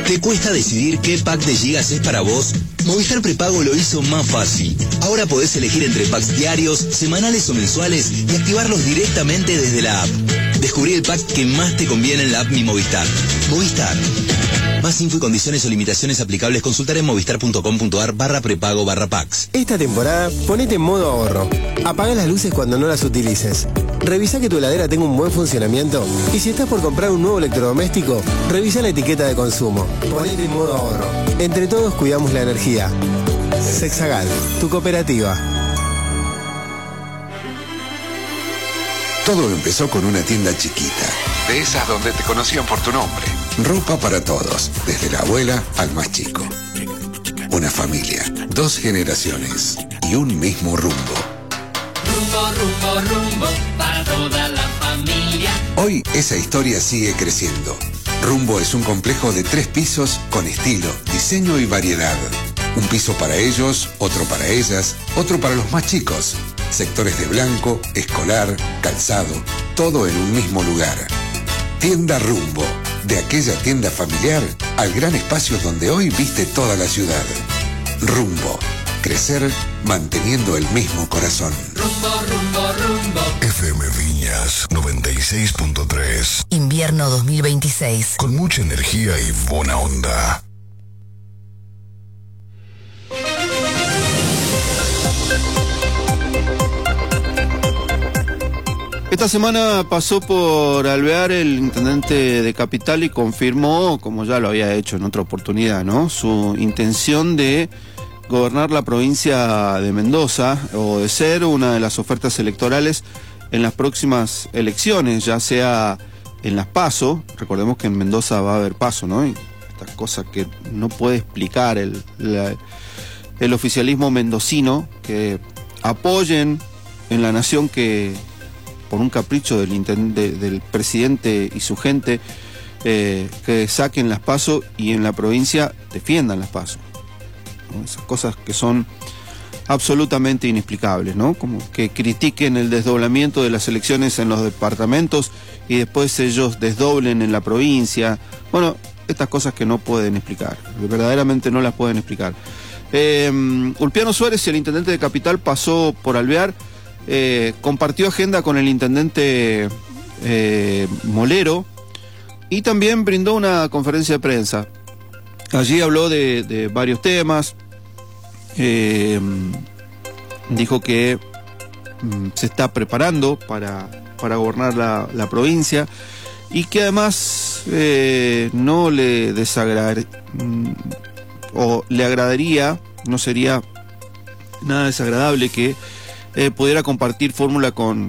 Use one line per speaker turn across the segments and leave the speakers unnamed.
¿Te cuesta decidir qué pack de gigas es para vos? Movistar Prepago lo hizo más fácil. Ahora podés elegir entre packs diarios, semanales o mensuales y activarlos directamente desde la app. Descubrí el pack que más te conviene en la app Mi Movistar. Movistar. Más info y condiciones o limitaciones aplicables consultar en movistar.com.ar/prepago/packs.
Esta temporada, ponete en modo ahorro. Apaga las luces cuando no las utilices. Revisa que tu heladera tenga un buen funcionamiento. Y si estás por comprar un nuevo electrodoméstico, revisa la etiqueta de consumo. Ponete en modo ahorro. Entre todos cuidamos la energía. Sexagal, tu cooperativa.
Todo empezó con una tienda chiquita, de esas donde te conocían por tu nombre. Ropa para todos, desde la abuela al más chico. Una familia, 2 generaciones y un mismo rumbo.
Rumbo, rumbo, rumbo, para toda la familia.
Hoy esa historia sigue creciendo. Rumbo es un complejo de 3 pisos con estilo, diseño y variedad. Un piso para ellos, otro para ellas, otro para los más chicos. Sectores de blanco, escolar, calzado, todo en un mismo lugar. Tienda Rumbo, de aquella tienda familiar al gran espacio donde hoy viste toda la ciudad. Rumbo, crecer manteniendo el mismo corazón.
Rumbo, rumbo, rumbo.
FM Viñas 96.3.
Invierno 2026.
Con mucha energía y buena onda.
Esta semana pasó por Alvear el intendente de Capital y confirmó, como ya lo había hecho en otra oportunidad, ¿no?, su intención de gobernar la provincia de Mendoza o de ser una de las ofertas electorales en las próximas elecciones, ya sea en las PASO. Recordemos que en Mendoza va a haber PASO, ¿no? Y estas cosas que no puede explicar el oficialismo mendocino, que apoyen en la nación que por un capricho del presidente y su gente, que saquen las PASO y en la provincia defiendan las PASO, ¿no? Esas cosas que son absolutamente inexplicables, ¿no? Como que critiquen el desdoblamiento de las elecciones en los departamentos y después ellos desdoblen en la provincia. Bueno, estas cosas que no pueden explicar, verdaderamente no las pueden explicar. Ulpiano Suárez, el intendente de Capital, pasó por Alvear. Compartió agenda con el intendente Molero y también brindó una conferencia de prensa. Allí habló de varios temas. Dijo que se está preparando para gobernar la provincia y que además no le le agradaría, no sería nada desagradable que pudiera compartir fórmula con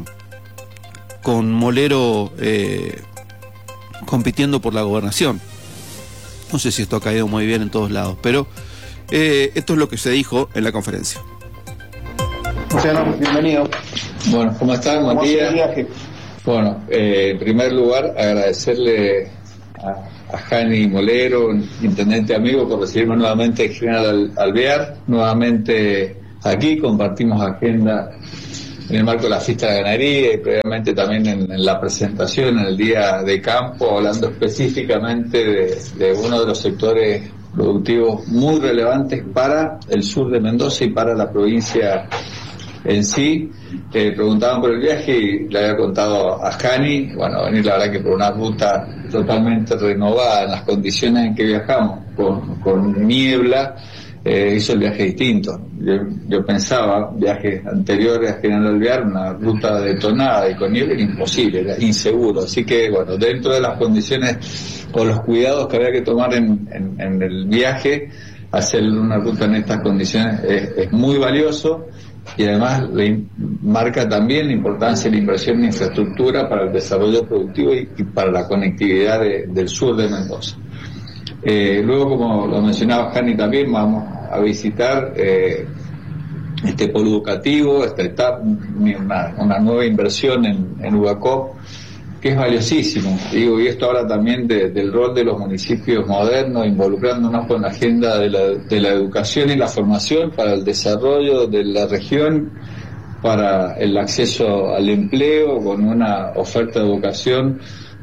Molero compitiendo por la gobernación. No sé si esto ha caído muy bien en todos lados, pero esto es lo que se dijo en la conferencia.
Bienvenido.
Bueno, ¿cómo están? Buen día. Bueno, en primer lugar, agradecerle a Jani Molero, intendente amigo, por recibirme nuevamente en General Alvear. Nuevamente aquí compartimos agenda en el marco de la fiesta de la ganadería y previamente también en la presentación en el día de campo, hablando específicamente de uno de los sectores productivos muy relevantes para el sur de Mendoza y para la provincia en sí. Preguntaban por el viaje y le había contado a Jani, bueno, venir la verdad que por una ruta totalmente renovada en las condiciones en que viajamos, con niebla, hizo el viaje distinto. Yo pensaba, viajes anteriores a General Alvear, una ruta detonada y con niebla era imposible, era inseguro. Así que, bueno, dentro de las condiciones o los cuidados que había que tomar en el viaje, hacer una ruta en estas condiciones es muy valioso y además marca también la importancia de la inversión en infraestructura para el desarrollo productivo y para la conectividad del sur de Mendoza. Luego, como lo mencionaba Jani también, vamos a visitar este polo educativo, esta etapa, una nueva inversión en UBACOP, que es valiosísimo. Digo, y esto habla también del rol de los municipios modernos, involucrándonos con la agenda de la educación y la formación para el desarrollo de la región, para el acceso al empleo, con una oferta de educación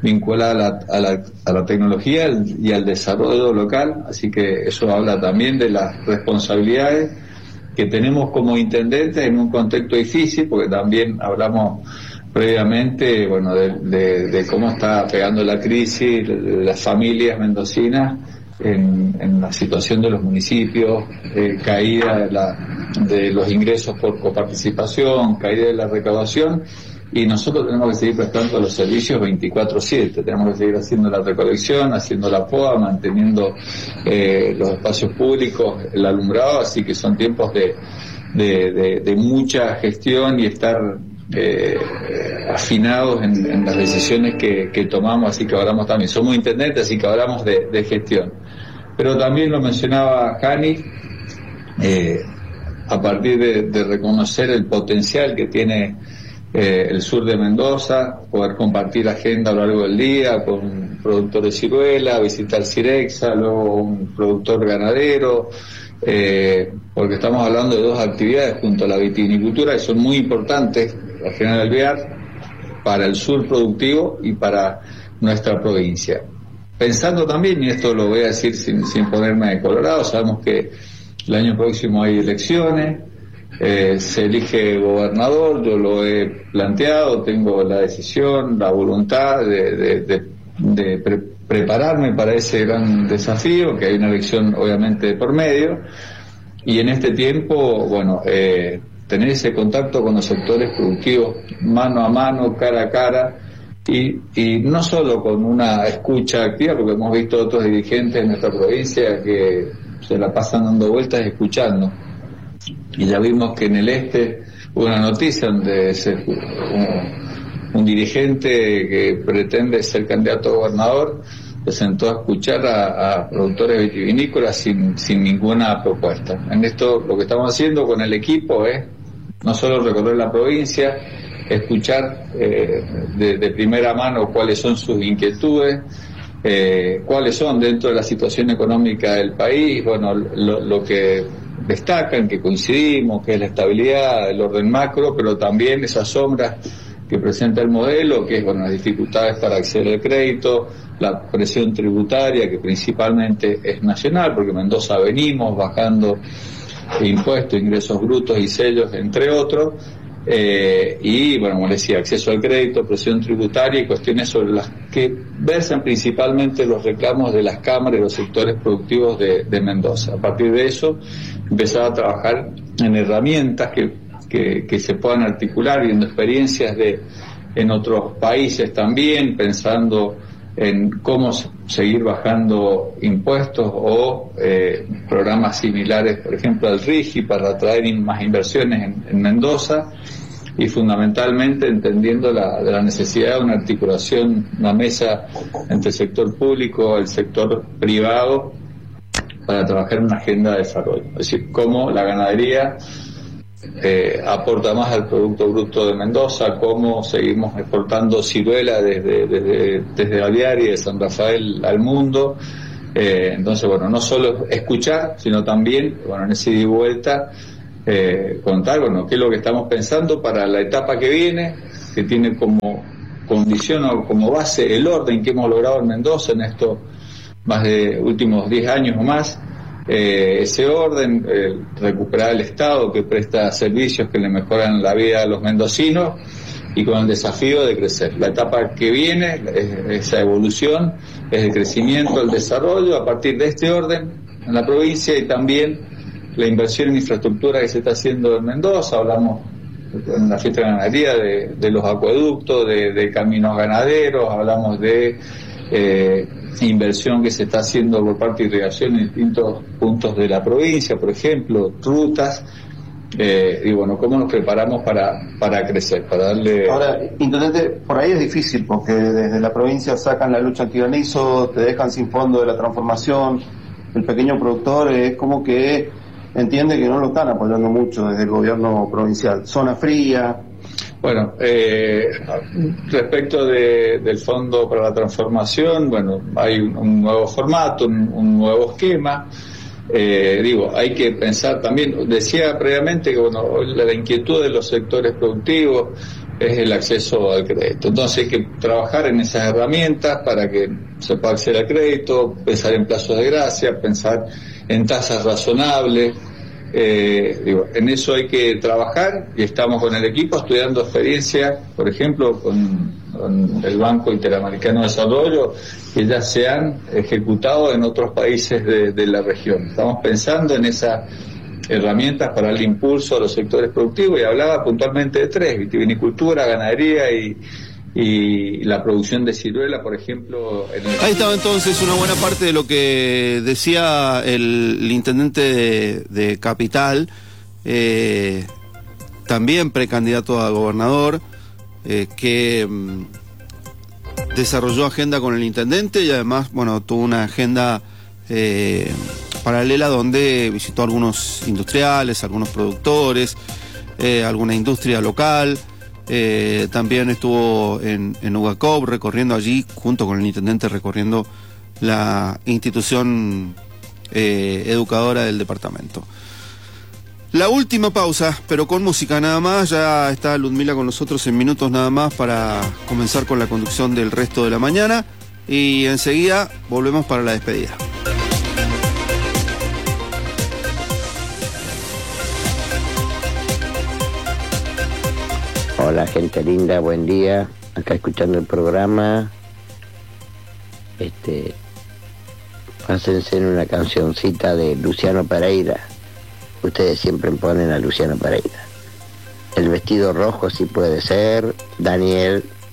vinculada a la tecnología y al desarrollo local, así que eso habla también de las responsabilidades que tenemos como intendentes en un contexto difícil, porque también hablamos previamente, bueno, de cómo está pegando la crisis las familias mendocinas en la situación de los municipios, caída de los ingresos por coparticipación, caída de la recaudación, y nosotros tenemos que seguir prestando los servicios 24/7, tenemos que seguir haciendo la recolección, haciendo la poda, manteniendo los espacios públicos, el alumbrado, así que son tiempos de mucha gestión y estar afinados en las decisiones que tomamos, así que hablamos también, somos intendentes, así que hablamos de gestión. Pero también lo mencionaba Jani, a partir de reconocer el potencial que tiene el sur de Mendoza, poder compartir agenda a lo largo del día con un productor de ciruela, visitar Cirexa, luego un productor ganadero, porque estamos hablando de dos actividades junto a la vitivinicultura que son muy importantes, la General Alvear, para el sur productivo y para nuestra provincia. Pensando también, y esto lo voy a decir sin ponerme de colorado, sabemos que el año próximo hay elecciones, se elige gobernador, yo lo he planteado, tengo la decisión, la voluntad de prepararme para ese gran desafío, que hay una elección obviamente de por medio, y en este tiempo, bueno, tener ese contacto con los sectores productivos mano a mano, cara a cara, y no solo con una escucha activa, porque hemos visto otros dirigentes en nuestra provincia que se la pasan dando vueltas y escuchando. Y ya vimos que en el este hubo una noticia donde un dirigente que pretende ser candidato a gobernador se sentó a escuchar a productores vitivinícolas sin ninguna propuesta. En esto lo que estamos haciendo con el equipo es no solo recorrer la provincia, escuchar de primera mano cuáles son sus inquietudes, cuáles son dentro de la situación económica del país, bueno, lo que destacan, que coincidimos, que es la estabilidad, el orden macro, pero también esas sombras que presenta el modelo, que es, bueno, las dificultades para acceder al crédito, la presión tributaria, que principalmente es nacional, porque en Mendoza venimos bajando impuestos, ingresos brutos y sellos, entre otros, y, bueno, como decía, acceso al crédito, presión tributaria y cuestiones sobre las que versan principalmente los reclamos de las cámaras y los sectores productivos de Mendoza. A partir de eso, empezar a trabajar en herramientas que se puedan articular, viendo experiencias en otros países también, pensando en cómo seguir bajando impuestos o programas similares, por ejemplo, al RIGI, para atraer más inversiones en Mendoza, y fundamentalmente entendiendo la necesidad de una articulación, una mesa entre el sector público y el sector privado para trabajar en una agenda de desarrollo. Es decir, cómo la ganadería aporta más al Producto Bruto de Mendoza, cómo seguimos exportando ciruela desde Alvear y de San Rafael al mundo. Entonces, bueno, no solo escuchar, sino también, bueno, en ese ida y vuelta, contar, bueno, qué es lo que estamos pensando para la etapa que viene, que tiene como condición o como base el orden que hemos logrado en Mendoza en estos más de últimos 10 años o más. Ese orden, recuperar el Estado que presta servicios que le mejoran la vida a los mendocinos, y con el desafío de crecer. La etapa que viene, esa evolución, es el crecimiento, el desarrollo a partir de este orden en la provincia, y también la inversión en infraestructura que se está haciendo en Mendoza. Hablamos en la fiesta de ganadería de los acueductos, de caminos ganaderos, hablamos de inversión que se está haciendo por parte de irrigación en distintos puntos de la provincia, por ejemplo, rutas, y bueno, cómo nos preparamos para crecer, para darle...
Ahora, intendente, por ahí es difícil, porque desde la provincia sacan la lucha antigranizo, te dejan sin fondo de la transformación, el pequeño productor es como que entiende que no lo están apoyando mucho desde el gobierno provincial. Zona fría...
Bueno, respecto del Fondo para la Transformación, bueno, hay un nuevo formato, un nuevo esquema. Hay que pensar también, decía previamente que, bueno, la inquietud de los sectores productivos, es el acceso al crédito. Entonces hay que trabajar en esas herramientas para que se pueda acceder al crédito, pensar en plazos de gracia, pensar en tasas razonables. En eso hay que trabajar y estamos con el equipo estudiando experiencia, por ejemplo, con el Banco Interamericano de Desarrollo, que ya se han ejecutado en otros países de la región. Estamos pensando en esas herramientas para el impulso a los sectores productivos, y hablaba puntualmente de tres: vitivinicultura, ganadería y la producción de ciruela, por ejemplo.
Ahí estaba entonces una buena parte de lo que decía el intendente de Capital, también precandidato a gobernador, que desarrolló agenda con el intendente y además, bueno, tuvo una agenda paralela donde visitó a algunos industriales, algunos productores, alguna industria local. También estuvo en Ugacop recorriendo allí, junto con el intendente, recorriendo la institución educadora del departamento. La última pausa, pero con música nada más. Ya está Ludmila con nosotros en minutos nada más para comenzar con la conducción del resto de la mañana, y enseguida volvemos para la despedida.
Hola, gente linda, buen día. Acá escuchando el programa. Pásense en una cancioncita de Luciano Pereira. Ustedes siempre ponen a Luciano Pereira. El vestido rojo, si puede ser. Daniel